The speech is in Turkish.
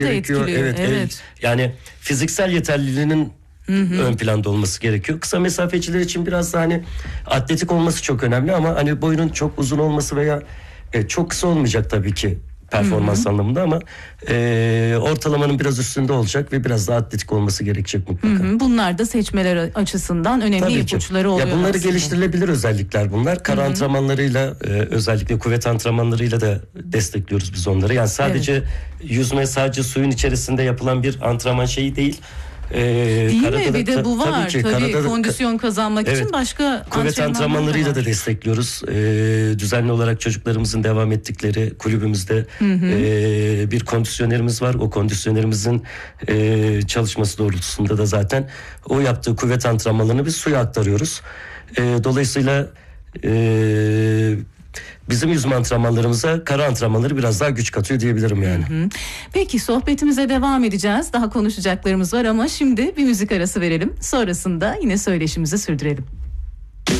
gerekiyor. Evet. Yani fiziksel yeterliliğinin ön planda olması gerekiyor. Kısa mesafeciler için biraz da hani atletik olması çok önemli ama hani boyunun çok uzun olması veya çok kısa olmayacak tabii ki performans anlamında ama ortalamanın biraz üstünde olacak ve biraz daha atletik olması gerekecek mutlaka. Bunlar da seçmeler açısından önemli ipuçları oluyor. Ya bunları aslında. Geliştirilebilir özellikler bunlar. Kara antrenmanlarıyla özellikle kuvvet antrenmanlarıyla da destekliyoruz biz onları. Yani sadece yüzme, sadece suyun içerisinde yapılan bir antrenman şeyi değil. Değil mi? Bir de bu var. Tabii kondisyon kazanmak için başka kuvvet antrenmanlarıyla da destekliyoruz. Düzenli olarak çocuklarımızın devam ettikleri kulübümüzde bir kondisyonerimiz var. O kondisyonerimizin çalışması doğrultusunda da zaten o yaptığı kuvvet antrenmanlarını biz suya aktarıyoruz. Dolayısıyla bizim yüzme antrenmanlarımıza kara antrenmanları biraz daha güç katıyor diyebilirim yani. Peki sohbetimize devam edeceğiz. Daha konuşacaklarımız var ama şimdi bir müzik arası verelim. Sonrasında yine söyleşimizi sürdürelim.